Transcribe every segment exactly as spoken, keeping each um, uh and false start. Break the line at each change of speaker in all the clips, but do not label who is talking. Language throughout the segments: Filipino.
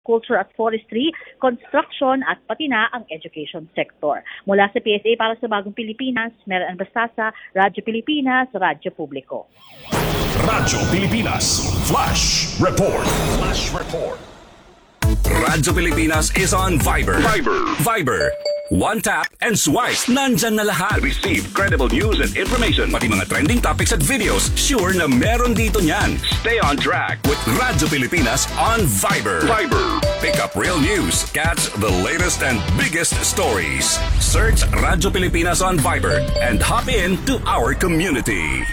culture at forestry, construction at pati na ang education sector. Mula sa P S A para sa Bagong Pilipinas, Meron Anbastasa, Radyo Pilipinas, Radyo Publiko.
Radyo Pilipinas Flash Report. Flash Report. Radyo Pilipinas is on Viber. Viber. Viber. One tap and swipe. Nandyan na lahat. Receive credible news and information. Pati mga trending topics at videos. Sure na meron dito niyan. Stay on track with Radyo Pilipinas on Viber. Viber. Pick up real news. Catch the latest and biggest stories. Search Radyo Pilipinas on Viber and hop in to our community.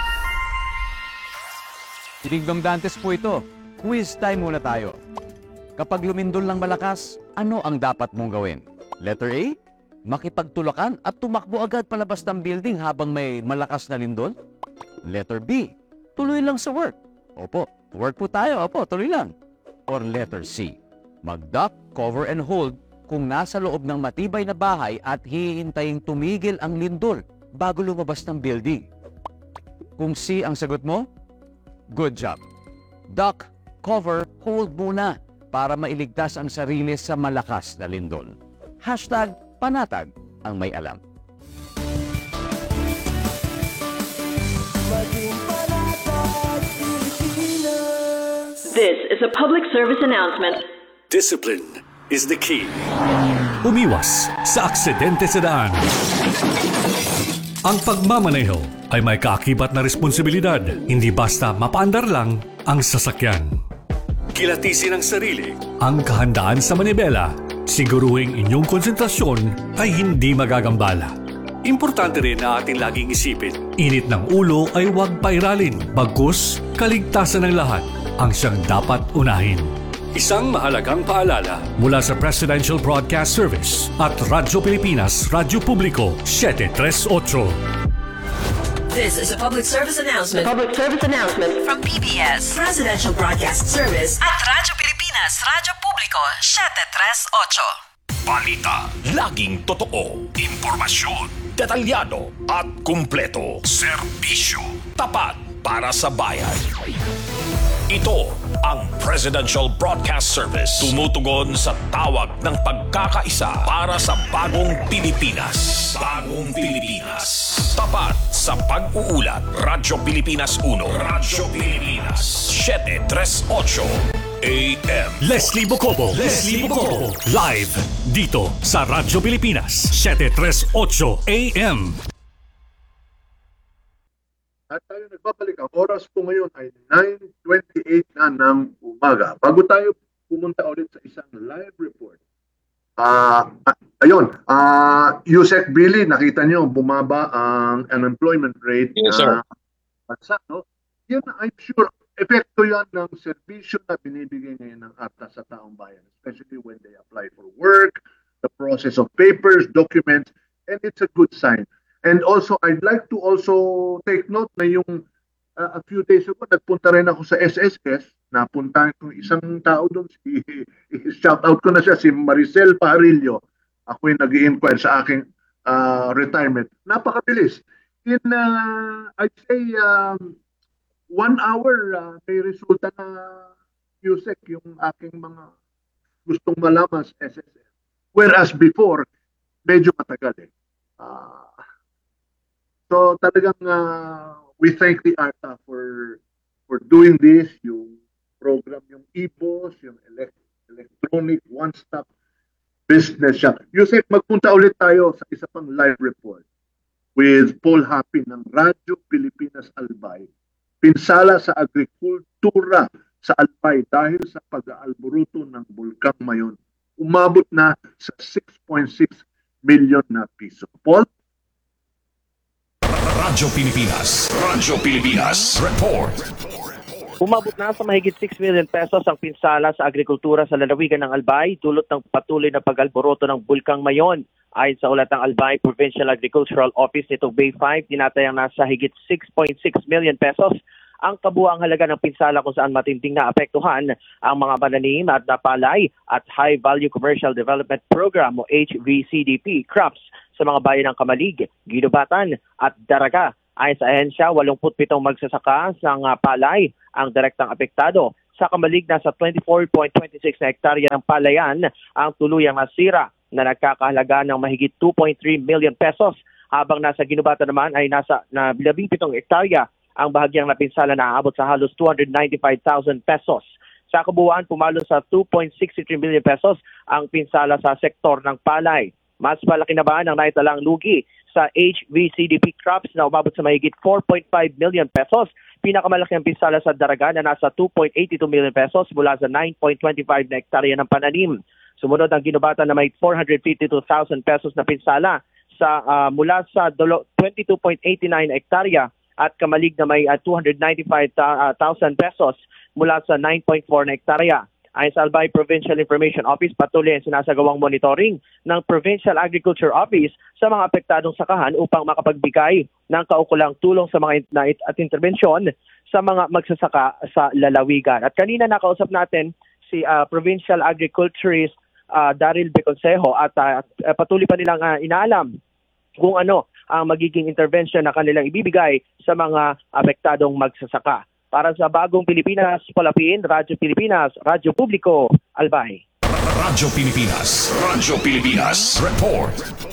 Dingdong Dantes po ito. Quiz time muna tayo. Kapag lumindol ng malakas, ano ang dapat mong gawin? Letter A, makipagtulakan at tumakbo agad palabas ng building habang may malakas na lindol. Letter B, tuloy lang sa work. Opo, work po tayo. Opo, tuloy lang. Or letter C, mag-duck, cover and hold kung nasa loob ng matibay na bahay at hihintaying tumigil ang lindol bago lumabas ng building. Kung C ang sagot mo, good job. Duck, cover, hold muna para mailigtas ang sarili sa malakas na lindol. Hashtag panatag ang may alam.
This is a public service announcement.
Discipline is the key.
Umiwas sa aksidente sa daan. Ang pagmamaneho ay may kaakibat na responsibilidad. Hindi basta mapaandar lang ang sasakyan.
Kilatisin ang sarili.
Ang kahandaan sa manibela. Siguruhing inyong konsentrasyon ay hindi magagambala. Importante rin na ating laging isipin, init ng ulo ay huwag pairalin. Bagkus, kaligtasan ng lahat ang siyang dapat unahin. Isang mahalagang paalala mula sa Presidential Broadcast Service at Radyo Pilipinas, Radyo Publiko, seven three eight.
This is a public service announcement.
A public service announcement
From P B S, Presidential Broadcast Service at Radyo Pilipinas, Radyo Publiko, seven three eight.
Balita, laging totoo. Impormasyon, detalyado at kumpleto. Serbisyo, tapat para sa bayan. Ito ang Presidential Broadcast Service. Tumutugon sa tawag ng pagkakaisa para sa bagong Pilipinas. Bagong Pilipinas. Tapat sa pag-uulat. Radyo Pilipinas one. Radyo Pilipinas seven three eight A M.
Leslie Bocobo. Leslie Bocobo. Live dito sa Radyo Pilipinas, seven three eight A M.
At tayo nagbabalik. Ang oras po ngayon ay nine twenty-eight na ng umaga. Bago tayo pumunta ulit sa isang live report. Uh, ayun, uh, Yusek Billy, nakita nyo, bumaba ang unemployment rate
yes, sir.
na bansa. No? Yan, I'm sure, epekto yan ng serbisyo na binibigay ngayon ng A T A sa taong bayan, especially when they apply for work, the process of papers, documents, and it's a good sign. And also, I'd like to also take note na yung uh, a few days ago, nagpunta rin ako sa S S S, napunta ko isang tao doon, si, shout out ko na siya, si Maricel Parillo. Ako yung nag-i-inquire sa aking uh, retirement. Napakabilis. In, uh, I'd say, um, one hour, uh, may resulta na Yusek yung aking mga gustong malaman sa S S S. Whereas before, medyo matagal eh. Uh, So talagang uh, we thank the A T A for for doing this, yung program, yung E B O S, yung elect, electronic one-stop business shop. Yusek, magpunta ulit tayo sa isa pang live report with Paul Happy ng Radyo Pilipinas Albay. Pinsala sa agrikultura sa Albay dahil sa pag-aalboruto ng Bulkang Mayon. Umabot na sa six point six million na piso. Paul?
Radyo Pilipinas. Radyo Pilipinas. Report.
Umabot na sa mahigit six million pesos ang pinsala sa agrikultura sa lalawigan ng Albay dulot ng patuloy na pag-alboroto ng Bulkang Mayon. Ayon sa ulat ng Albay Provincial Agricultural Office nitong Bay five, tinatayang nasa higit six point six million pesos ang kabuuang halaga ng pinsala kung saan matinding na apektuhan ang mga pananim at napalay at High Value Commercial Development Program o H V C D P crops sa mga bayan ng Kamalig, Ginubatan at Daraga. Ayon sa ahensya, eighty-seven magsasaka ng palay ang direktang apektado Sa Kamalig, nasa twenty-four point two six na hektarya ng palayan ang tuluyang nasira na nagkakahalaga ng mahigit two point three million pesos. Habang nasa Ginubata naman ay nasa na labing pitong hektarya ang bahagyang napinsala na aabot sa halos two hundred ninety-five thousand pesos. Sa kabuuan, pumalo sa two point six three million pesos ang pinsala sa sektor ng palay. Mas malaki na ba ang naitalang lugi sa H V C D P crops na umabot sa mahigit four point five million pesos? Pinakamalaki ang pinsala sa daraga na nasa two point eight two million pesos mula sa nine point two five na hektarya ng pananim. Sumunod ang Ginubata na may four hundred fifty-two thousand pesos na pinsala sa uh, mula sa twenty-two point eight nine hektarya at Kamalig na may uh, two hundred ninety-five thousand pesos mula sa nine point four na hektarya. Ayon sa Albay Provincial Information Office, patuloy ang sinasagawang monitoring ng Provincial Agriculture Office sa mga apektadong sakahan upang makapagbigay ng kaukulang tulong sa mga in- at intervensyon sa mga magsasaka sa lalawigan. At kanina nakausap natin si uh, Provincial Agriculturist uh, Daryl Beconsejo at uh, patuloy pa nilang uh, inaalam kung ano ang magiging intervention na kanilang ibibigay sa mga apektadong magsasaka. Para sa Bagong Pilipinas, Palapin, Radyo Pilipinas, Radyo Publiko, Albay.
Radyo Pilipinas. Radyo Pilipinas. Report.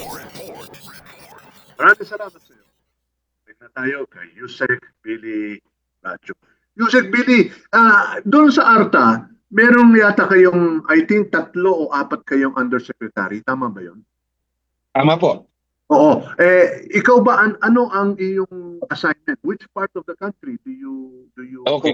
Maraming salamat sa iyo. Balik na tayo kay Yusek Billy Radyo. Yusek Billy, ah, doon sa ARTA, merong yata kayong, I think, tatlo o apat kayong undersecretary. Tama ba yun?
Tama po.
Oo. Eh, ikaw ba, an ano ang iyong assignment? Which part of the country do you... do you?
Okay.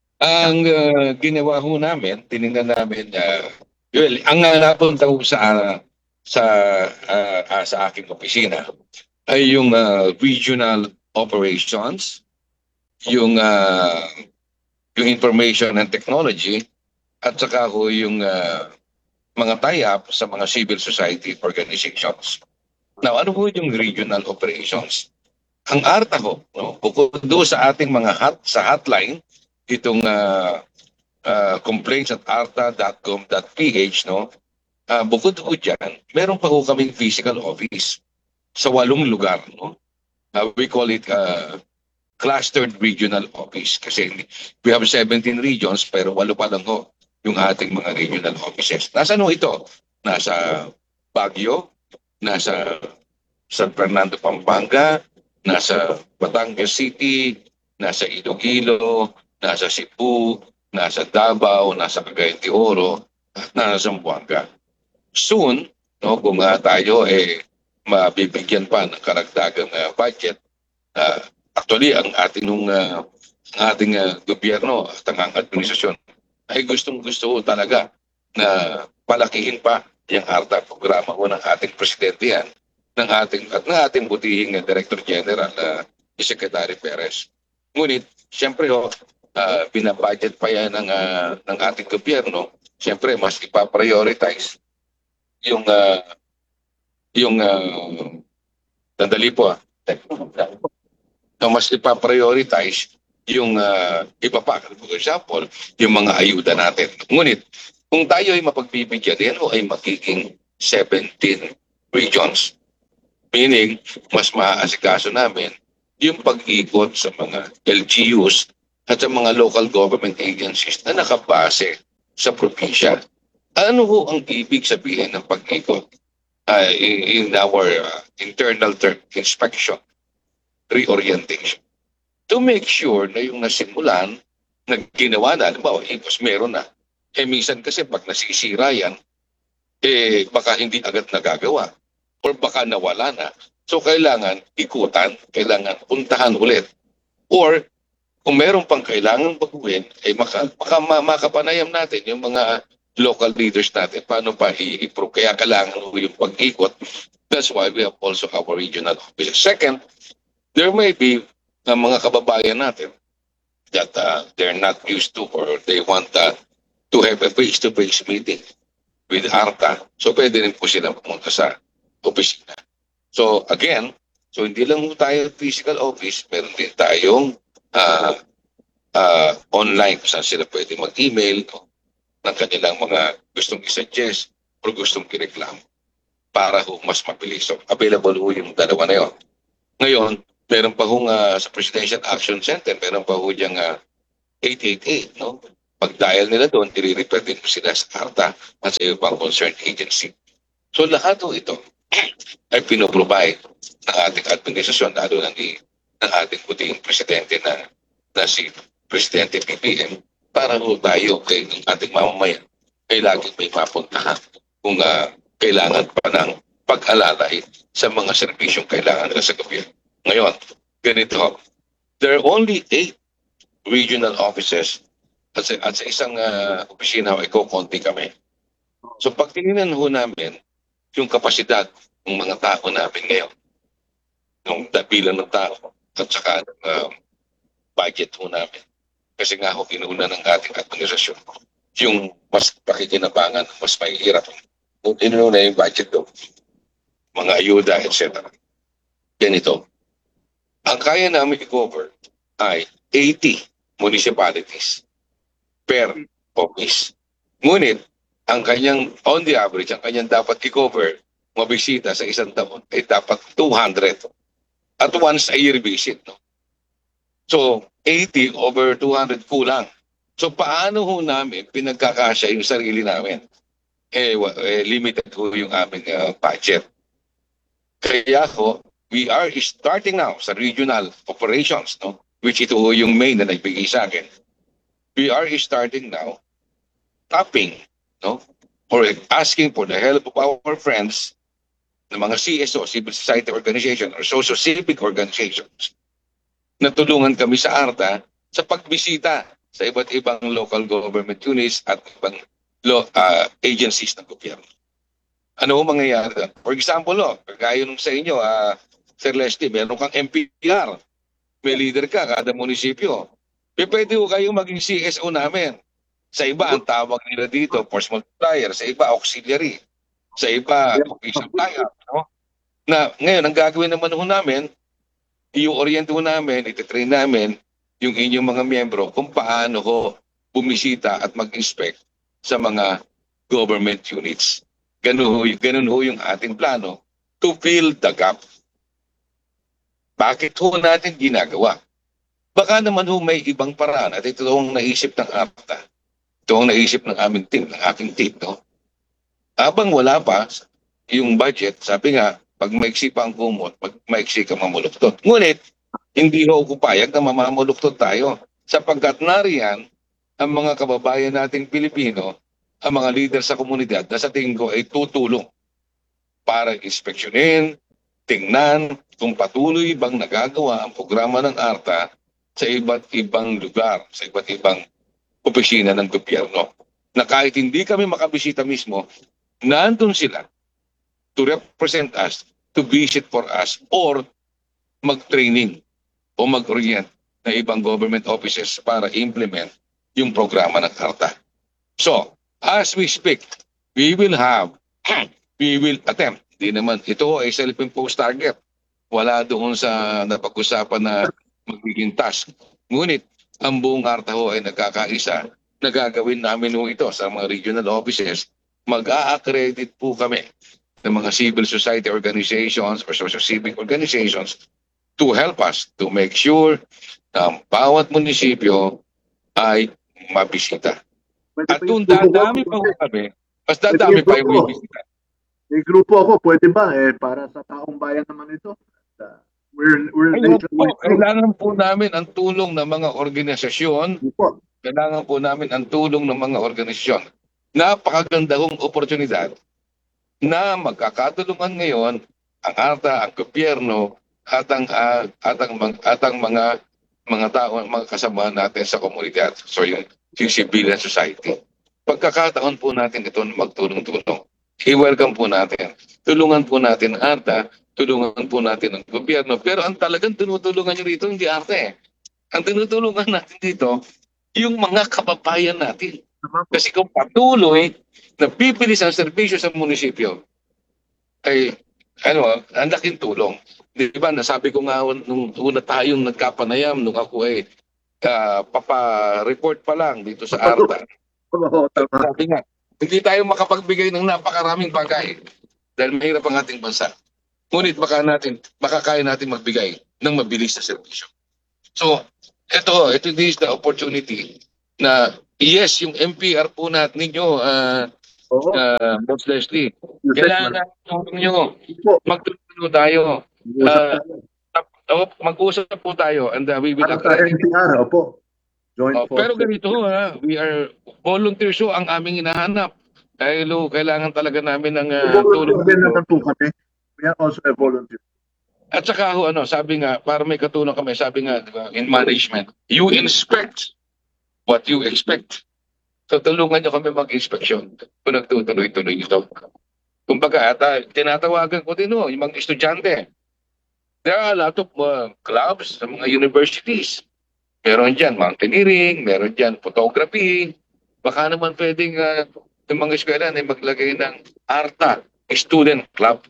Ang uh, ginawa ho namin, tinignan namin, uh, well, ang uh, napunta ho sa, sa, uh, uh, sa aking opisina ay yung uh, regional operations, yung, uh, yung information and technology, at saka ho yung uh, mga tie-up sa mga civil society organizations. Now, ano po yung regional operations? Ang ARTA ho, no, bukod doon sa ating mga hot, sa hotline, itong uh, uh, complaints at arta dot com dot p h, no, uh, bukod ho dyan, meron pa ho kaming physical office sa walong lugar. No? Uh, we call it uh, clustered regional office kasi we have seventeen regions pero walo pa lang ho yung ating mga regional offices. Nasaan ho ito? Nasa Baguio, nasa San Fernando, Pampanga, nasa Batangas City, nasa Iloilo, nasa Cebu, nasa Davao, nasa Cagayan de Oro, at nasa Zamboanga. Soon, no, kung uh, tayo eh mabibigyan pa ng karagdagang uh, budget, uh, actually ang ating nung uh, ang ating uh, gobyerno at ang administrasyon ay gustong-gusto talaga na palakihin pa yung ARTA programa o ng ating presidente yan, ng ating, at ng ating butihing uh, Director General na uh, Secretary Perez. Ngunit, siyempre ho, uh, binabudget pa yan ng, uh, ng ating gobyerno, siyempre mas ipaprioritize yung uh, yung uh, tandali po ah, no, mas ipaprioritize yung uh, iba pa, for example, yung mga ayuda natin. Ngunit, kung tayo ay mapagbibigyan, yan o ay magiging seventeen regions. Meaning, mas maaasikaso namin yung pag-ikot sa mga L G Us at sa mga local government agencies na nakabase sa probinsya. Ano ho ang ibig sabihin ng pag-ikot uh, in, in our uh, internal term inspection, reorientation? To make sure na yung nasimulan, na ginawa na, halimbawa, eh, mas meron na. Eh, minsan kasi pag nasisira yan, eh, baka hindi agad nagagawa. Or baka nawala na. So, kailangan ikutan, kailangan puntahan ulit. Or, kung meron pang kailangan baguhin, eh, maka, maka, makapanayam natin yung mga local leaders natin, paano pa i-improve. Kaya kailangan yung pag-ikot. That's why we have also our regional offices. Second, there may be ng mga kababayan natin that uh, they're not used to or they want uh, to have a face-to-face meeting with ARTA. So, pwede rin po sila pumunta sa opisina. So, again, so hindi lang po tayo physical office, meron din tayong uh, uh, online kung saan sila pwede mag-email no, ng kanilang mga gustong i-suggest o gustong i-reklamo para ho mas mabilis. So, available ho yung dalawa na yun. Ngayon, meron pa hong uh, sa Presidential Action Center, meron pa ho diyang uh, eight eight eight, no? Pag-dial nila doon, i-refer din mo sila sa ARTA at sa ibang concerned agency. So lahat ng ito ay pinoprovide ng ating administrasyon, lalo na ni ng ating puting presidente na, na si Presidente P P M, para ho tayo kay ng ating mamamayan ay laging may mapuntahan kung uh, kailangan pa ng pag-alalay sa mga serbisyong kailangan nila sa gobyerno. Ngayon, ganito, there are only eight regional offices at sa, at sa isang uh, opisina ay kukunti kami. So pag tinignan ho namin yung kapasidad ng mga tao namin ngayon, yung bilang ng tao at saka uh, budget ho namin. Kasi nga ho, inuuna ng ating administrasyon yung mas pakikinabangan, mas mahihirap. Inuuna yung budget do, mga ayuda, et cetera. Ganito. Ang kaya namin i-cover ay eighty municipalities per office. Ngunit, ang kanyang, on the average, ang kanyang dapat i-cover, mabisita sa isang taon, ay dapat two hundred. At once a year visit. No? So, eighty over two hundred kulang. So, paano ho namin pinagkakasya yung sarili namin? Eh, eh limited ho yung aming uh, budget. Kaya ho, we are starting now sa regional operations, no? Which ito ho yung main na nagbigay sa akin. We are starting now tapping, no? Or asking for the help of our friends ng mga C S O, civil society organization, or socio-civic organizations na tulungan kami sa ARTA sa pagbisita sa iba't ibang local government units at ibang uh, agencies ng gobyerno. Ano ho mangyayari? For example, oh, kagaya nung sa inyo, uh, Sir Leslie, meron kang M P R. May leader ka, kada munisipyo. E pwede ho kayong maging C S O namin. Sa iba, ang tawag nila dito, force multiplier. Sa iba, auxiliary. Sa iba, official flyer. No? Na, ngayon, ang gagawin naman ho namin, i-orient ho namin, ititrain namin yung inyong mga miyembro kung paano ho bumisita at mag-inspect sa mga government units. Ganun ho, ganun ho yung ating plano to fill the gap. Bakit ho natin ginagawa? Baka naman ho may ibang paraan at ito ang naisip ng ARTA. Ito ang naisip ng aming team, ng aking team. No? Habang wala pa yung budget, sabi nga, pag maiksi pa ang kumot, pag maiksi ka mamuluktot. Ngunit, hindi ho ako payag na mamamuluktot tayo sapagkat nariyan ang mga kababayan nating Pilipino, ang mga leader sa komunidad na sa tingin ko ay tutulong para inspeksyonin, tingnan kung patuloy bang nagagawa ang programa ng ARTA sa iba't ibang lugar, sa iba't ibang opisina ng gobyerno. Na kahit hindi kami makabisita mismo, nandun sila to represent us, to visit for us, or mag-training o mag-orient na ibang government offices para implement yung programa ng ARTA. So, as we speak, we will have, we will attempt, di naman, ito ay self-imposed target. Wala doon sa napag-usapan na magiging task. Ngunit, ang buong ARTA ho ay nagkakaisa. Nagagawin namin ho ito sa mga regional offices. Mag-a-accredit po kami ng mga civil society organizations or socio-civic organizations to help us to make sure na ang bawat munisipyo ay mabisita. At kung dadami pa ho kami, mas dadami pa yung mabisita.
May grupo ako, pwede ba? Eh, para sa taong bayan naman ito. Uh, we're we're
Ay, po, kailangan po namin ang tulong ng mga organisasyon.
po.
Kailangan po namin ang tulong ng mga organisasyon. Napakaganda hong oportunidad na magkakatulungan ngayon ang ARTA, ang gobyerno, at ang, uh, at ang, at ang mga mga tao, mga kasama natin sa komunidad. So yung, yung civilian society. Pagkakataon po natin ito na magtulong-tulong. I-welcome po natin. Tulungan po natin ang ARTA, tulungan po natin ang gobyerno. Pero ang talagang tinutulungan nyo rito, hindi ARTA eh. Ang tinutulungan natin dito, yung mga kababayan natin. Kasi kung patuloy na pipilis ang serbisyo sa munisipyo, ay ano, ang laking tulong. Di ba, nasabi ko nga nung una tayong nagkapanayam, nung ako ay uh, papa-report pa lang dito sa ARTA. Sabi nga, hindi tayo makapagbigay ng napakaraming bagay dahil mahirap ang ating bansa. Ngunit baka natin, baka kaya natin magbigay ng mabilis na serbisyo. So, ito, ito is the opportunity na Yes, yung M P R po natin ninyo, uh,
Oo.
uh, Boss Leslie.
Yusek,
Kailangan
mar-
natin tulong nyo.
po.
Magtulong tayo.
Mag-usap
Uh,
tayo.
oh, mag-usap po tayo and uh, we will
Para sa
address
N
it.
P R, opo. Joint
Oh, pero
Forces.
ganito ha, we are volunteer show ang aming hinahanap. Dahil oh, kailangan talaga namin ng uh, tulong
Volunteer din
dito.
naman po kami. We are also a volunteer.
At saka ho, ano, sabi nga, para may katulong kami, sabi nga, di ba, in management, you inspect what you expect. So tulungan nyo kami mag-inspeksyon kung nagtutuloy-tuloy ito. Kumbaga, at uh, tinatawagan ko din ho, yung mga estudyante. There are a lot of uh, clubs sa mga universities. Meron dyan mountaineering, meron dyan photography. Baka naman pwedeng uh, yung mga eskwela ay maglagay ng ARTA, Student Club.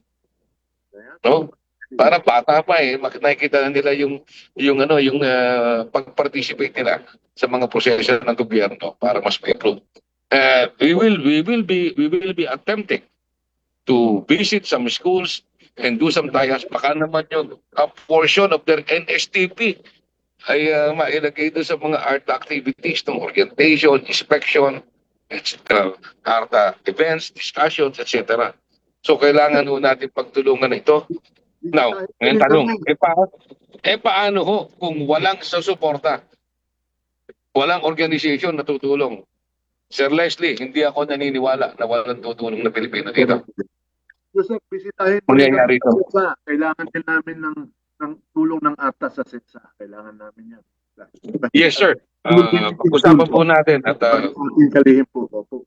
No? Para bata pa eh, makikita na nila yung yung ano, yung uh, pag-participate nila sa mga proseso ng gobyerno para mas ma-improve. Uh, we will we will be we will be attempting to visit some schools and do some trials. Baka naman yung a portion of their N S T P ay uh, mailagay doon sa mga art activities, ng orientation, inspection, uh, art uh, events, discussions, et cetera. So kailangan ho natin pagtulungan ito. Now, ngayon tanong, eh, pa, eh paano ho kung walang susuporta? Walang organization na tutulong? Sir Leslie, hindi ako naniniwala na walang tutulong na Pilipino dito.
Joseph, bisitahin mo
Mangyayari ito.
Sensa. Kailangan din namin ng, ng tulong ng ARTA sa Sensa. Kailangan namin yan.
Yes, sir. Uh, pag-usapan po natin at uh,
ating kalihin po. po.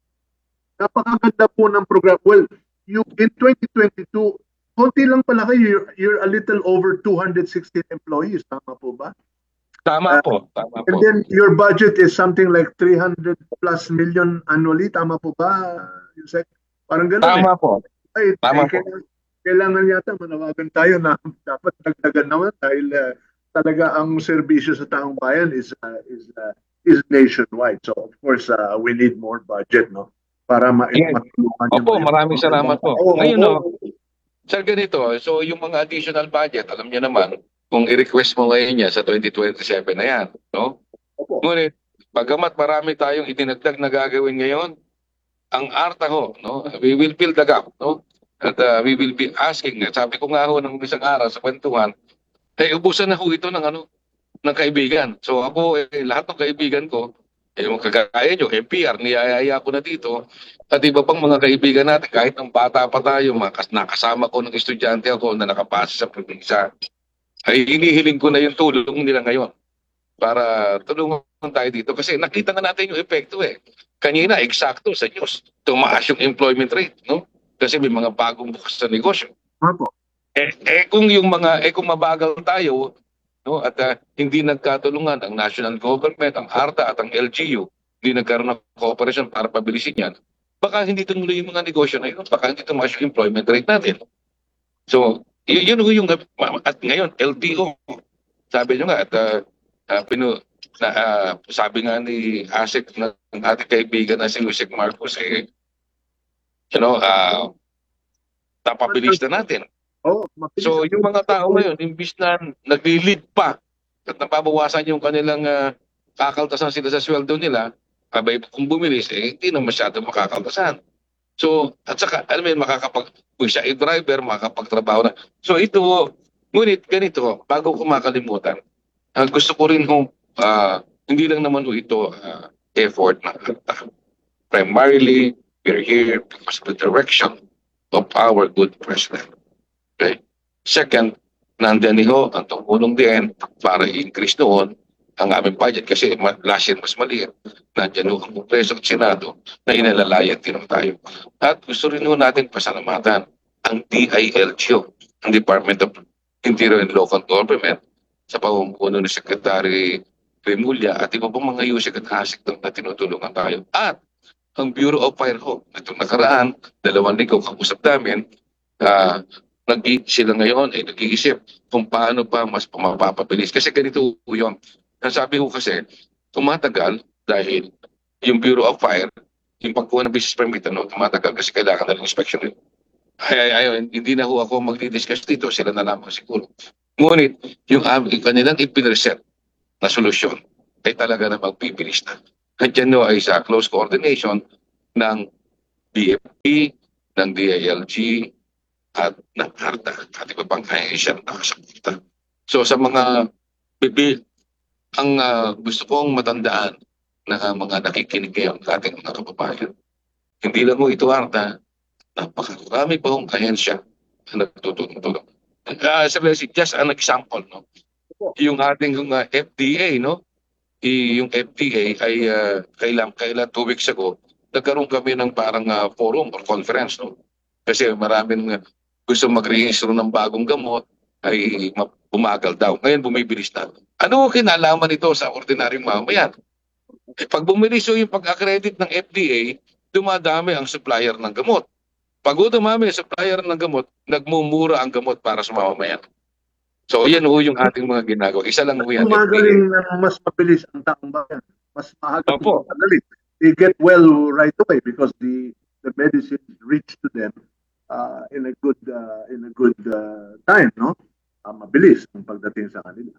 Napakaganda po ng program. Well, you, in twenty twenty-two, konti lang pala kayo, you're, you're a little over two hundred sixteen employees. Tama po ba?
tama
Uh,
po. Tama
And
po.
then your budget is something like three hundred plus million annually. Tama po ba, Yusek? Parang gano'n
Tama
eh.
po.
Ay,
Tama
ay,
po.
kailangan, kailangan yata manawagan tayo na dapat dagdagan naman dahil uh, talaga ang serbisyo sa taong bayan is uh, is uh, is nationwide. So of course uh, we need more budget, no, para ma
Yes.
matulungan yung
Opo,
mga-
maraming salamat po.
Oo,
Ngayon,
oo.
no, sir, ganito, so yung mga additional budget, alam niyo naman, kung i-request mo ngayon niya sa twenty twenty-seven na yan, no?
Opo.
Ngunit, bagamat marami tayong idinagdag na gagawin ngayon, ang ARTA ho, no, we will fill the gap, no? At uh, we will be asking, sabi ko nga ho ng isang araw sa kwentuhan, eh, ubusan na ho ito ng ano, ng kaibigan. So ako, eh, lahat ng kaibigan ko, eh, yung kagaya nyo, M P R, niyayaya ko na dito, at iba pang mga kaibigan natin, kahit ng bata pa tayo, mga nakasama ko ng estudyante ako na nakapasa sa probinsya, ay hinihiling ko na yung tulong nila ngayon para tulungan tayo dito. Kasi nakita na natin yung epekto eh. Kanina, eksakto sa news, tumaas yung employment rate, no? Kasi may mga bagong bukas sa negosyo.
Opo.
Eh, eh kung yung mga, eh kung mabagal tayo, no, at uh, hindi nagkatulungan ang national government, ang ARTA at ang L G U, hindi nagkaroon ng cooperation para pabilisin yan, baka hindi tumuloy yung mga negosyo na yun, baka hindi tumaas yung employment rate natin. So, y- yun yung, at ngayon, L T O, sabi nyo nga, at uh, uh, pinu, na, uh, sabi nga ni Asik ng ating kaibigan na si Yusek Marcos, eh, you know, uh, napabilis na natin.
Oh, mabilis.
So, yung mga tao ngayon, imbis na nagli-lead pa at napabawasan yung kanilang uh, kakaltasan sila sa sweldo nila, abay kung bumilis, eh, hindi na masyado makakaltasan. So, at saka, alam mo yun, makakapag, kung siya ay driver, makakapagtrabaho na. So, ito, ngunit ganito, bago ko makalimutan, uh, gusto ko rin kung, uh, hindi lang naman ho ito uh, effort na uh, primarily, we're here because of the direction of our good president. Okay? Second, nandiyan ho ang tumulong din para i-increase noon ang aming budget kasi last year mas maliit. Nandiyan ho ang Kongreso at Senado na inalalayan din tayo. At gusto rin ho natin pasalamatan ang D I L G O, ang Department of Interior and Local Government, sa pamumuno ni Secretary Remulla at iba pang mga yusik at hasik na tinutulungan tayo. At ang Bureau of Fire ho, itong nakaraan, dalawang linggo kausap namin, uh, nag sila ngayon ay nag-iisip kung paano pa mas mapapabilis. Kasi ganito yun. Sabi ko kasi, tumatagal dahil yung Bureau of Fire, yung pagkuha ng business permit, ano, tumatagal kasi kailangan na ng inspection. Ay, ay, ay, hindi na ho ako mag-discuss dito, sila na lamang siguro. Ngunit, yung, yung kanilang ipinreset na solusyon ay talaga na magpipilis na. At yan no, ay sa close coordination ng B F P, ng D I L G, at ng ARTA, at iba pang ahensya na nakasapunta. So sa mga bibi, ang uh, gusto kong matandaan na mga nakikinig ngayon ng ating mga kababayan, hindi lang mo ito ARTA, napakarami pa hong ahensya na nagtutulong-tulong. Uh, just an example, no? Yung ating uh, F D A, no? I, yung F D A ay uh, kailan, kailan two weeks ago, nagkaroon kami ng parang uh, forum or conference, no? Kasi maraming uh, gusto mag-rehistro ng bagong gamot ay bumagal daw. Ngayon bumibilis na. Ano kinalaman nito sa ordinaryong mamamayan? Eh, pag bumilis yung pag-accredit ng F D A, dumadami ang supplier ng gamot. Pag dumami ang supplier ng gamot, nagmumura ang gamot para sa mamamayan. So yan ho yung ating mga ginagawa. Isa lang ho yan.
Magaling na mas mabilis ang taong bayan. Mas maaga
Opo.
magaling. They get well right away because the the medicine reach to them uh, in a good uh, in a good uh, time, no? Uh, mabilis ang pagdating sa kanila.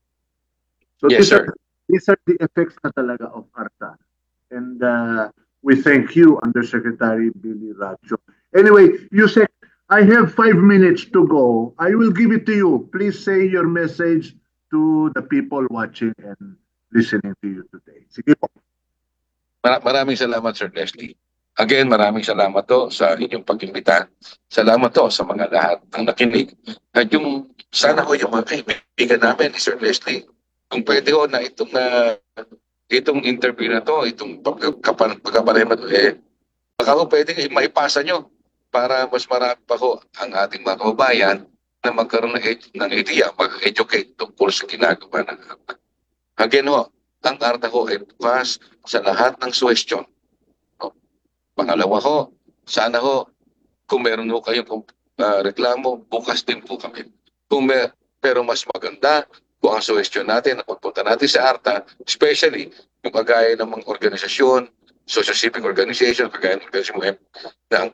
So
Yes,
these
sir.
are these are the effects na talaga of ARTA. And uh, we thank you, Undersecretary Billy Racho. Anyway, Yusek, I have five minutes to go. I will give it to you. Please say your message to the people watching and listening to you today. Sige po.
Mar- maraming salamat, Sir Leslie. Again, maraming salamat to sa inyong pag-imbita. Salamat to sa mga lahat ng nakinig. At yung, sana ko yung mga kaibigan namin ni Sir Leslie, kung pwede ko na itong, uh, itong interview na to, itong pagkapanay na to, eh, baka ko pwede maipasa nyo para mas marami pa ko ang ating mga kababayan na magkaroon ng, ed- ng idea, mag-educate tungkol sa ginagawa ng ARTA. Again ho, ang ARTA ko ay bukas sa lahat ng suwestyon. No? Pangalawa ho, sana ho, kung meron ho kayong uh, reklamo, bukas din po kami. Kung may, pero mas maganda kung ang suwestyon natin, ang pagpunta natin sa ARTA, especially yung kagaya ng mga organisasyon, social civic organization, kagaya ng organisasyon mo, ng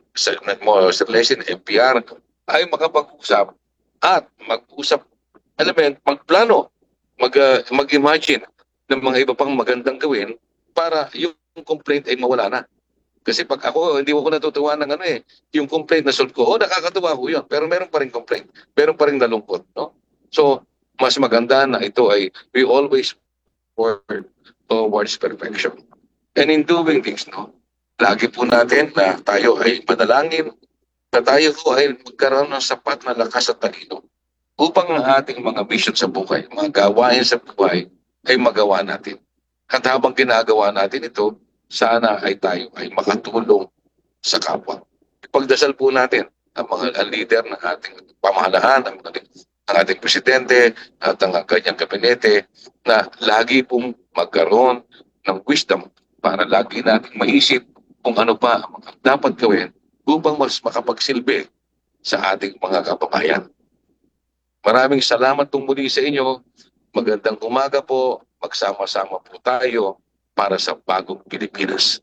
Sir Leslie, M P R, ay makapag-usap at mag-usap, element, magplano, mag, uh, mag-imagine ng mga iba pang magandang gawin para yung complaint ay mawala na. Kasi pag ako, hindi ko natutuwa ng ano eh, yung complaint na solve ko, oh, nakakatuwa ko yun, pero meron pa rin complaint, meron pa rin nalungkot, no? So, mas maganda na ito ay we always work towards perfection. And in doing things, no, lagi po natin na tayo ay manalangin, na tayo po ay magkaroon ng sapat na lakas at talino upang ang ating mga mission sa buhay, mga gawain sa buhay, ay magawa natin. At habang ginagawa natin ito, sana ay tayo ay makatulong sa kapwa. Ipagdasal po natin ang mga ang leader ng ating pamahalaan, ang, ang ating presidente at ang kanyang kabinete na lagi pong magkaroon ng wisdom para lagi nating maisip kung ano pa ang mga dapat gawin upang mas makapagsilbi sa ating mga kababayan. Maraming salamat pong muli sa inyo. Magandang umaga po. Magsama-sama po tayo para sa bagong Pilipinas.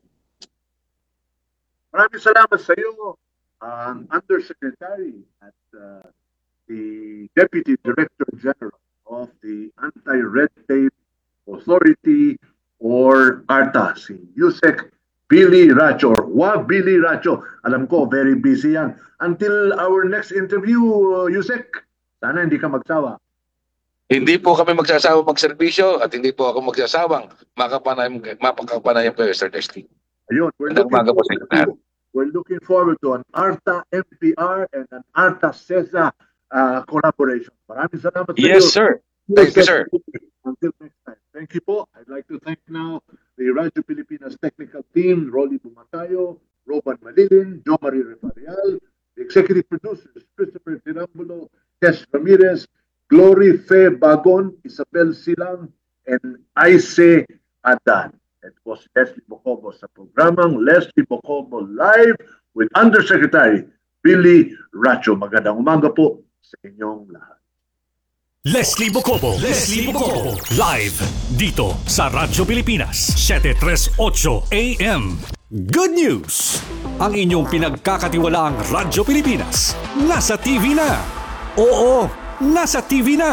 Maraming salamat sa iyo, ang Undersecretary at uh, the Deputy Director General of the Anti-Red Tape Authority or ARTA, si Yusek Billy Racho or Wa Billy Racho. Alam ko, very busy yan. Until our next interview, uh, Yusek, sana hindi ka magsawa.
Hindi po kami magsasawang magserbisyo at hindi po ako magsasawang makapanayam, mapakapanayam kayo, Sir Leslie.
Ayun, we're
Magandang
looking,
umaga po sa inyo lahat.
forward to, we're looking forward to an ARTA M P R and an ARTA CESA uh, collaboration. Maraming salamat sa
Yes,
iyo.
sir. Thank you, sir.
Until next time. Thank you po. I'd like to thank now the Radyo Pilipinas technical team, Rolly Bumatayo, Roban Malilin, Jo Marie Refarial, the executive producers, Christopher Tirambulo, Tess Ramirez, Glory Fe Bagon, Isabel Silang, and Aise Adan. It was Leslie Bocobo sa programang Leslie Bocobo Live with Undersecretary Billy Racho. Magandang umaga po sa inyong lahat.
Leslie Bocobo, Leslie Bocobo, live dito sa Radyo Pilipinas, seven thirty-eight A M. Good news! Ang inyong pinagkakatiwalaang Radyo Pilipinas, nasa T V na. Oo, nasa T V na.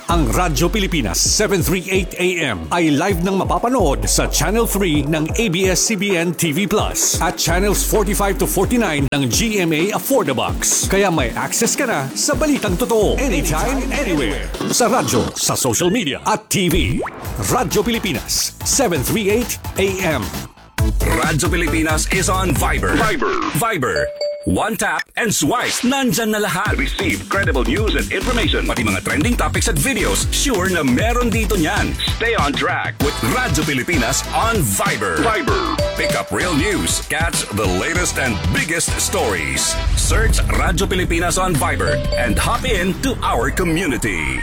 Ang Radyo Pilipinas seven thirty-eight A M ay live nang mapapanood sa Channel three ng A B S C B N T V Plus at Channels forty-five to forty-nine ng G M A Affordabox. Kaya may access ka na sa balitang totoo anytime, anywhere. Sa radyo, sa social media at T V. Radyo Pilipinas seven thirty-eight A M.
Radyo Pilipinas is on Viber. Viber. Viber. One tap and swipe. Nandyan na lahat. Receive credible news and information. Pati mga trending topics at videos. Sure na meron dito niyan. Stay on track with Radyo Pilipinas on Viber. Viber. Pick up real news. Catch the latest and biggest stories. Search Radyo Pilipinas on Viber and hop in to our community.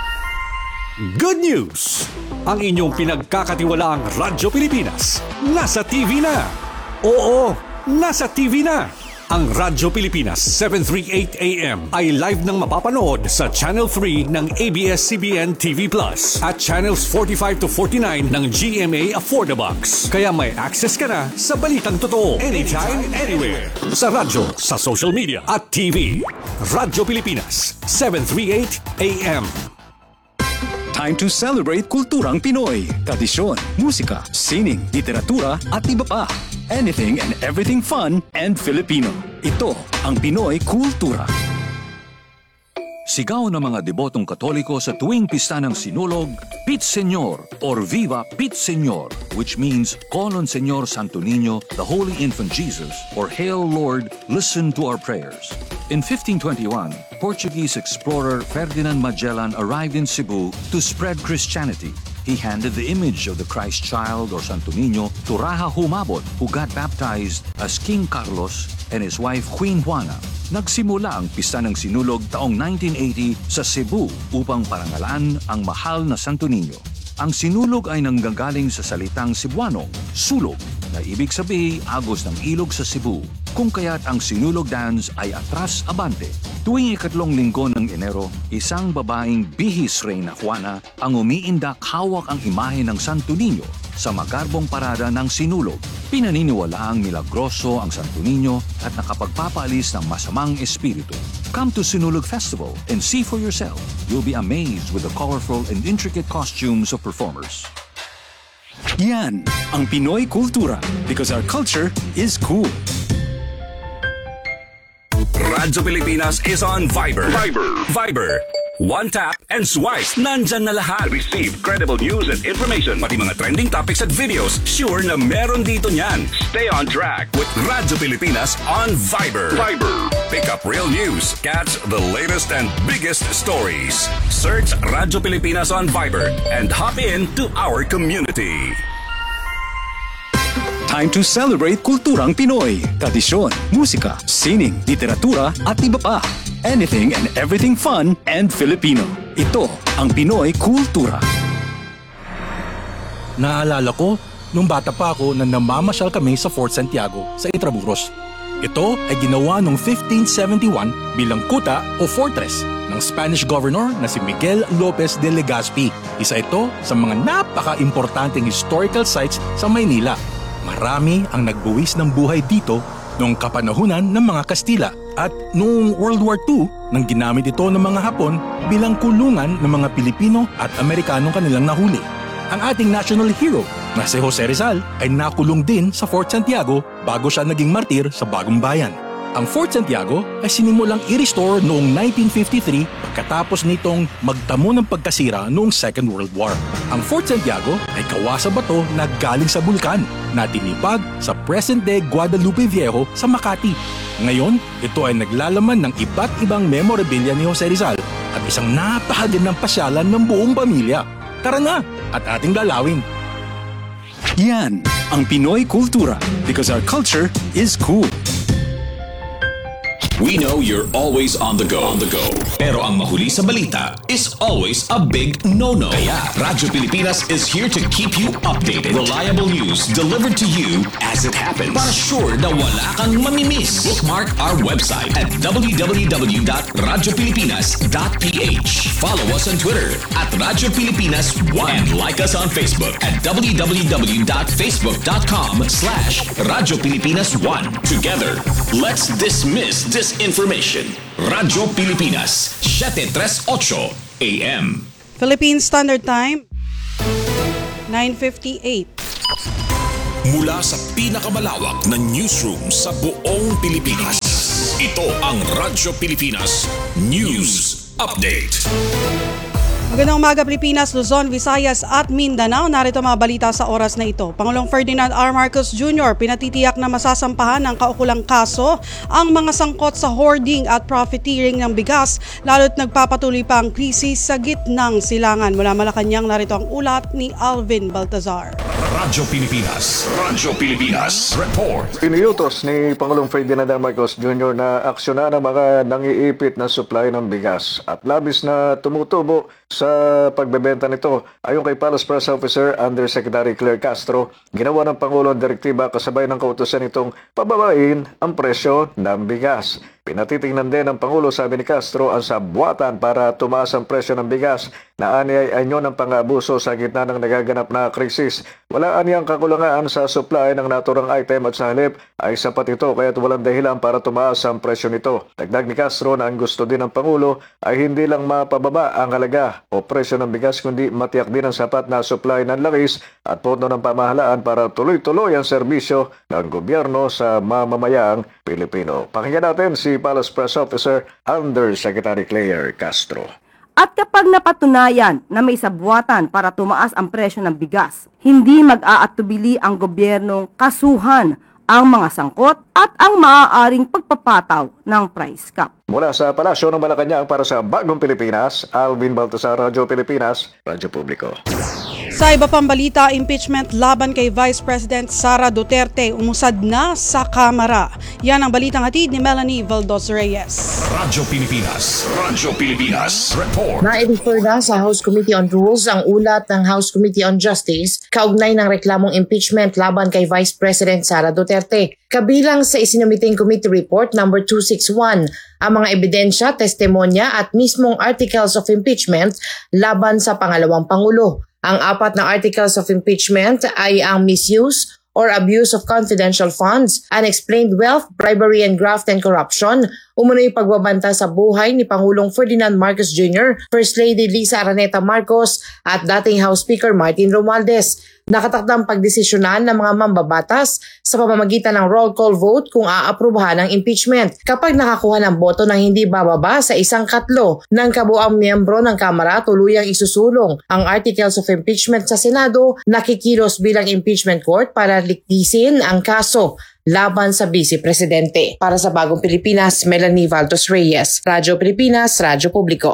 Good news! Ang inyong pinagkakatiwalaang Radyo Pilipinas nasa T V na. Oo, nasa T V na. Ang Radyo Pilipinas seven thirty-eight A M ay live nang mapapanood sa Channel three ng A B S C B N T V Plus at Channels forty-five to forty-nine ng G M A Affordabox. Kaya may access ka na sa balitang totoo anytime, anywhere. Sa radyo, sa social media at T V. Radyo Pilipinas seven thirty-eight A M.
Time to celebrate kulturang Pinoy. Tradisyon, musika, sining, literatura at iba pa. Anything and everything fun and Filipino. Ito ang Pinoy Kultura. Sigaw ng mga debotong Katoliko sa tuwing pista ng Sinulog, Pit Señor or Viva Pit Señor, which means Call on Señor Santo Niño, the Holy Infant Jesus, or Hail Lord, listen to our prayers. In fifteen twenty-one, Portuguese explorer Ferdinand Magellan arrived in Cebu to spread Christianity. He handed the image of the Christ child or Santo Niño to Raja Humabon, who got baptized as King Carlos and his wife Queen Juana. Nagsimula ang pista ng Sinulog taong nineteen eighty sa Cebu upang parangalan ang mahal na Santo Niño. Ang Sinulog ay nanggagaling sa salitang Cebuanong, sulog, na ibig sabihin agos ng ilog sa Cebu, kung kaya't ang Sinulog dance ay atras abante. Tuwing ikatlong linggo ng Enero, isang babaeng bihis Reyna Juana ang umiindak hawak ang imahe ng Santo Niño sa magarbong parada ng Sinulog. Pinaniniwalaang milagroso ang Santo Niño at nakapagpapaalis ng masamang espiritu. Come to Sinulog Festival and see for yourself. You'll be amazed with the colorful and intricate costumes of performers. Yan ang Pinoy Kultura because our culture is cool.
Radyo Pilipinas is on Viber. Viber. Viber. One tap and swipe. Nandyan na lahat. Receive credible news and information. Pati mga trending topics at videos. Sure na meron dito niyan. Stay on track with Radyo Pilipinas on Viber. Viber. Pick up real news. Catch the latest and biggest stories. Search Radyo Pilipinas on Viber and hop in to our community.
Time to celebrate kulturang Pinoy. Tradisyon, musika, sining, literatura at iba pa. Anything and everything fun and Filipino. Ito ang Pinoy Kultura.
Naalala ko, nung bata pa ako na namamasyal kami sa Fort Santiago sa Intramuros. Ito ay ginawa noong fifteen seventy-one bilang kuta o fortress ng Spanish governor na si Miguel Lopez de Legazpi. Isa ito sa mga napaka-importanteng historical sites sa Maynila. Marami ang nagbuwis ng buhay dito noong kapanahunan ng mga Kastila at noong World War Two nang ginamit ito ng mga Hapon bilang kulungan ng mga Pilipino at Amerikanong kanilang nahuli. Ang ating national hero na si Jose Rizal ay nakulong din sa Fort Santiago bago siya naging martir sa Bagong Bayan. Ang Fort Santiago ay sinimulang i-restore noong nineteen fifty-three pagkatapos nitong magtamo ng pagkasira noong Second World War. Ang Fort Santiago ay gawa sa bato na galing sa bulkan na tinipag sa present-day Guadalupe Viejo sa Makati. Ngayon, ito ay naglalaman ng iba't ibang memorabilia ni Jose Rizal at isang napakagandang pasyalan ng buong pamilya. Tara na at ating lalawin.
Yan ang Pinoy Kultura because our culture is cool.
We know you're always on the go. On the go. Pero ang mahuli sa balita is always a big no-no. Kaya Radyo Pilipinas is here to keep you updated. Reliable news delivered to you as it happens. Para sure na wala kang mamimiss. Bookmark our website at w w w dot radyo pilipinas dot p h. Follow us on Twitter at Radyo Pilipinas one. And like us on Facebook at w w w dot facebook dot com slash Radyo Pilipinas one. Together, let's dismiss this information. Radyo Pilipinas, seven thirty-eight A M.
Philippine Standard Time, nine fifty-eight.
Mula sa pinakamalawak na newsroom sa buong Pilipinas, ito ang Radyo Pilipinas News Update.
Magandang umaga Pilipinas, Luzon, Visayas at Mindanao. Narito mga balita sa oras na ito. Pangulong Ferdinand R. Marcos Junior pinatitiyak na masasampahan ng kaukulang kaso ang mga sangkot sa hoarding at profiteering ng bigas, lalo't nagpapatuloy pa ang krisis sa gitnang silangan. Mula Malacanang, narito ang ulat ni Alvin Baltazar.
Radyo Pilipinas, Radyo Pilipinas Report.
Iniutos ni Pangulong Ferdinand R. Marcos Junior na aksyonan ang mga nangiipit na supply ng bigas at labis na tumutubo sa pagbebenta nito. Ayon kay Palace Press Officer Undersecretary Claire Castro, ginawa ng Pangulo ang direktiba kasabay ng kautusan nitong pababain ang presyo ng bigas. Pinatitingnan din ng Pangulo, sabi ni Castro, ang sabuatan para tumaas ang presyo ng bigas na ani ay anyo ng pang-abuso sa gitna ng nagaganap na krisis. Wala aniyang kakulangan sa supply ng naturang item at sa halip ay sapat ito kaya't walang dahilan para tumaas ang presyo nito. Dagdag ni Castro na ang gusto din ng Pangulo ay hindi lang mapababa ang halaga o presyo ng bigas kundi matiyak din ang sapat na supply ng langis at pondo ng pamahalaan para tuloy-tuloy ang serbisyo ng gobyerno sa mamamayang Pilipino. Pakinggan natin si Palace Press Officer Undersecretary Claire Castro.
At kapag napatunayan na may sabuatan para tumaas ang presyo ng bigas, hindi mag-aatubili ang gobyernong kasuhan ang mga sangkot at ang maaaring pagpapataw ng price cap.
Mula sa Palasyo ng Malacanang para sa Bagong Pilipinas, Alvin Baltazar, Radyo Pilipinas, Radyo Publiko.
Sa iba pang balita, impeachment laban kay Vice President Sara Duterte umusad na sa Kamara. Yan ang balitang hatid ni Melanie Valdos Reyes.
Radyo Pilipinas, Radyo Pilipinas Report.
Na-refer na sa House Committee on Rules ang ulat ng House Committee on Justice kaugnay ng reklamong impeachment laban kay Vice President Sara Duterte. Kabilang sa isinumiting committee report number two sixty-one ang mga ebidensya, testimonya at mismong articles of impeachment laban sa pangalawang Pangulo. Ang apat na articles of impeachment ay ang misuse or abuse of confidential funds, unexplained wealth, bribery and graft and corruption, umunoy pagbabanta sa buhay ni Pangulong Ferdinand Marcos Junior, First Lady Lisa Araneta Marcos at dating House Speaker Martin Romualdez. Nakatakdang pagdesisyonan ng mga mambabatas sa pamamagitan ng roll call vote kung aaprubahan ang impeachment kapag nakakuha ng boto na hindi bababa sa isang katlo ng kabuang miyembro ng Kamara, tuluyang isusulong ang articles of impeachment sa Senado, nakikilos bilang impeachment court para liktisin ang kaso laban sa Vice Presidente. Para sa Bagong Pilipinas, Melanie Valdos Reyes, Radyo Pilipinas, Radyo Publiko.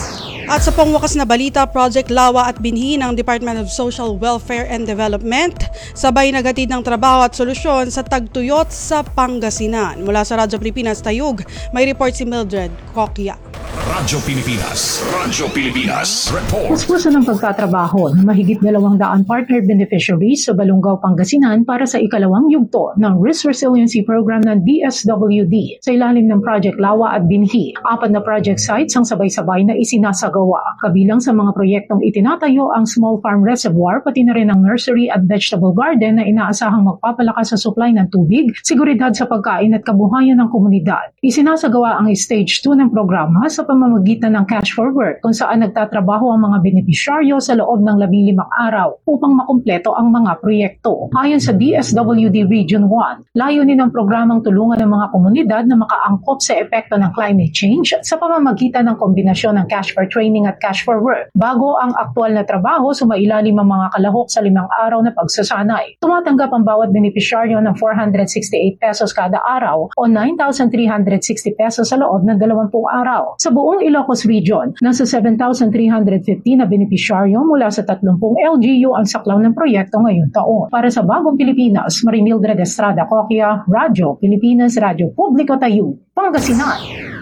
At sa pangwakas na balita, Project Lawa at binhi ng Department of Social Welfare and Development sabay naghatid ng trabaho at solusyon sa tagtuyot sa Pangasinan. Mula sa Radyo Pilipinas Tayug, may report si Mildred Coquia.
Radyo Pilipinas, Radyo Pilipinas Report.
Puspuso ng pagtatrabaho ng mahigit dalawang daan partner beneficiaries sa Balungaw, Pangasinan para sa ikalawang yugto ng Risk Resiliency Program ng D S W D sa ilalim ng Project Lawa at binhi. Apat na project sites ang sabay-sabay na isinasagawa. Kabilang sa mga proyektong itinatayo ang small farm reservoir pati na rin ang nursery at vegetable garden na inaasahang magpapalakas sa supply ng tubig, seguridad sa pagkain at kabuhayan ng komunidad. Isinasagawa ang stage two ng programa sa pamamagitan ng Cash for Work kung saan nagtatrabaho ang mga benepisyaryo sa loob ng labing limang araw upang makumpleto ang mga proyekto. Ayon sa D S W D Region one, layunin ng programang tulungan ng mga komunidad na makaangkop sa epekto ng climate change sa pamamagitan ng kombinasyon ng Cash for Training at Cash for Work. Bago ang aktual na trabaho, sumailalim ang mga kalahok sa limang araw na pagsasanay. Tumatanggap ang bawat benepisyaryo ng four hundred sixty-eight pesos kada araw o nine thousand three hundred sixty pesos sa loob ng dalawampung araw. Sa buong Ilocos Region, nasa seven thousand three hundred fifty na benepisyaryo mula sa thirty L G U ang saklaw ng proyekto ngayong taon. Para sa Bagong Pilipinas, Marimildred Estrada Coquia, Radyo Pilipinas, Radyo Publiko Tayug, Pangasinan.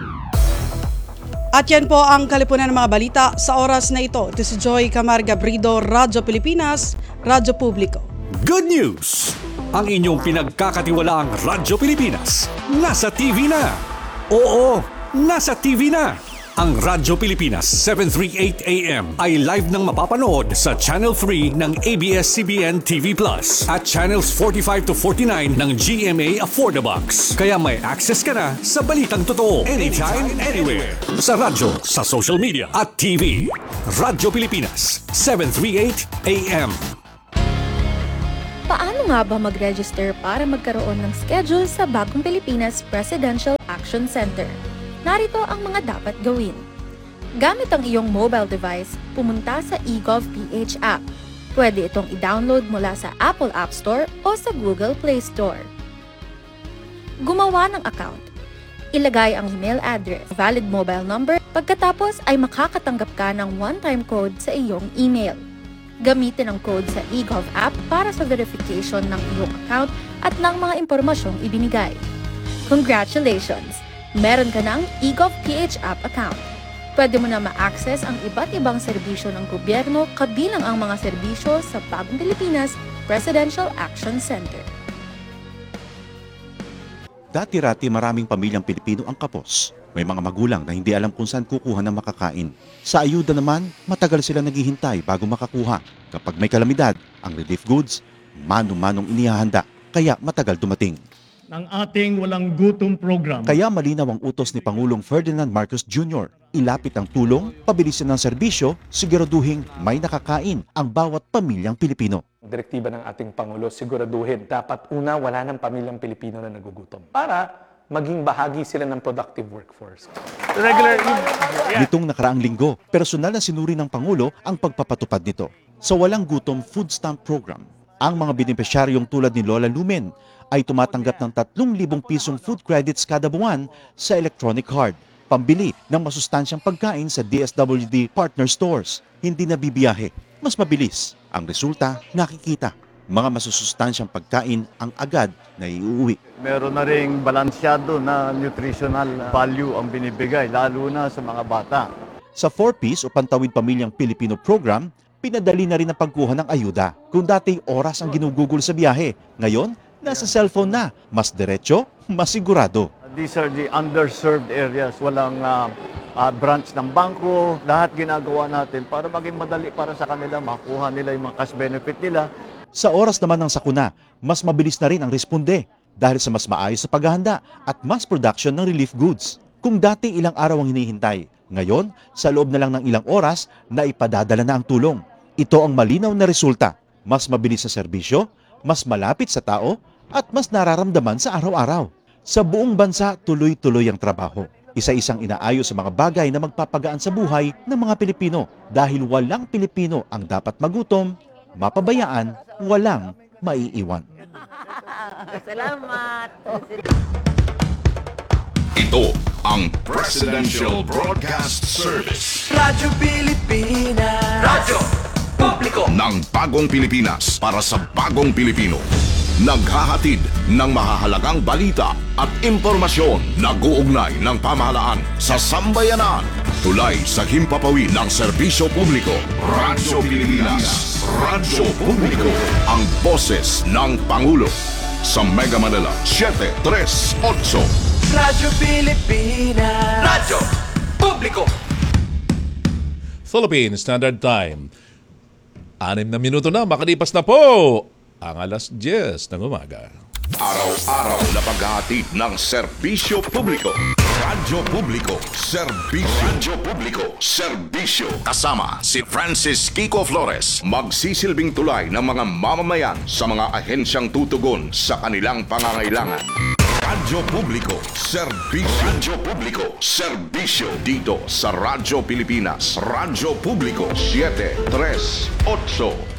At yan po ang kalipunan ng mga balita sa oras na ito. Ito si Joy Camarga Brido, Radyo Pilipinas, Radyo Publiko.
Good news! Ang inyong pinagkakatiwalaang Radyo Pilipinas nasa T V na. Oo, nasa T V na. Ang Radyo Pilipinas seven thirty-eight A M ay live nang mapapanood sa Channel three ng A B S C B N T V Plus at Channels forty-five to forty-nine ng G M A Affordabox. Kaya may access ka na sa balitang totoo anytime, anywhere. Sa radyo, sa social media at T V. Radyo Pilipinas seven thirty-eight A M.
Paano nga ba mag-register para magkaroon ng schedule sa Bagong Pilipinas Presidential Action Center? Narito ang mga dapat gawin. Gamit ang iyong mobile device, pumunta sa eGovPH app. Pwede itong i-download mula sa Apple App Store o sa Google Play Store. Gumawa ng account. Ilagay ang email address, valid mobile number, pagkatapos ay makakatanggap ka ng one-time code sa iyong email. Gamitin ang code sa eGov app para sa verification ng iyong account at ng mga impormasyong ibinigay. Congratulations! Meron ka ng eGovPH app account. Pwede mo na ma-access ang iba't ibang serbisyo ng gobyerno kabilang ang mga serbisyo sa Bagong Pilipinas Presidential Action Center.
Dati-rati maraming pamilyang Pilipino ang kapos. May mga magulang na hindi alam kung saan kukuha ng makakain. Sa ayuda naman, matagal sila naghihintay bago makakuha. Kapag may kalamidad, ang relief goods, mano-manong inihahanda, kaya matagal dumating.
Ng ating walang gutom program.
Kaya malinaw ang utos ni Pangulong Ferdinand Marcos Junior Ilapit ang tulong, pabilisin ng serbisyo, siguraduhin may nakakain ang bawat pamilyang Pilipino.
Direktiba ng ating Pangulo, siguraduhin dapat una wala ng pamilyang Pilipino na nagugutom para maging bahagi sila ng productive workforce.
Regular Nitong nakaraang linggo, personal na sinuri ng Pangulo ang pagpapatupad nito. Sa Walang Gutom Food Stamp Program, ang mga benepisyaryong tulad ni Lola Lumen ay tumatanggap ng tatlong libong pisong food credits kada buwan sa electronic card, pambili ng masustansyang pagkain sa D S W D partner stores. Hindi na bibiyahe, mas mabilis. Ang resulta, nakikita. Mga masusustansyang pagkain ang agad na iuwi.
Meron na ring balansyado na nutritional value ang binibigay, lalo na sa mga bata.
Sa four piece o Pantawid Pamilyang Pilipino program, pinadali na rin ang pagkuha ng ayuda. Kung dati oras ang ginugugol sa biyahe, ngayon, nasa cellphone na. Mas diretso, mas sigurado.
These are the underserved areas. Walang uh, uh, branch ng bangko. Lahat ginagawa natin para maging madali para sa kanila, makuha nila yung mga cash benefit nila.
Sa oras naman ng sakuna, mas mabilis na rin ang responde dahil sa mas maayos sa paghahanda at mass production ng relief goods. Kung dati ilang araw ang hinihintay, ngayon sa loob na lang ng ilang oras na ipadadala na ang tulong. Ito ang malinaw na resulta. Mas mabilis sa serbisyo, mas malapit sa tao, at mas nararamdaman sa araw-araw. Sa buong bansa, tuloy-tuloy ang trabaho. Isa-isang inaayos sa mga bagay na magpapagaan sa buhay ng mga Pilipino dahil walang Pilipino ang dapat magutom, mapabayaan, walang maiiwan.
Salamat.
Ito ang Presidential Broadcast Service.
Radyo Pilipinas. Radyo Publiko
ng Bagong Pilipinas para sa Bagong Pilipino. Naghahatid ng mahahalagang balita at impormasyon na guugnay ng pamahalaan sa sambayanan. Tulay sa himpapawid ng serbisyo publiko. Radyo Pilipinas. Radyo Publiko. Ang boses ng Pangulo. Sa Mega Manila, seven three eight.
Radyo Pilipinas. Radyo Publiko.
Philippine Standard Time. Anim na minuto na, makalipas na po ang alas diyes ng umaga.
Araw-araw na paghahatid ng serbisyo publiko. Radyo Publiko, serbisyo. Radyo Publiko, serbisyo. Kasama si Francis Kiko Flores, magsisilbing tulay ng mga mamamayan sa mga ahensyang tutugon sa kanilang pangangailangan. Radyo Publiko, serbisyo. Radyo Publiko, serbisyo. Dito sa Radyo Pilipinas. Radyo Publiko, seven three eight.